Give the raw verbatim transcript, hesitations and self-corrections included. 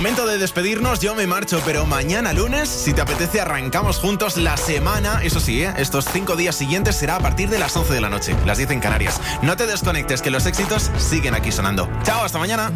Momento de despedirnos, yo me marcho, pero mañana lunes, si te apetece, arrancamos juntos la semana. Eso sí, ¿eh? Estos cinco días siguientes será a partir de las once de la noche, las diez en Canarias. No te desconectes, que los éxitos siguen aquí sonando. Chao, hasta mañana.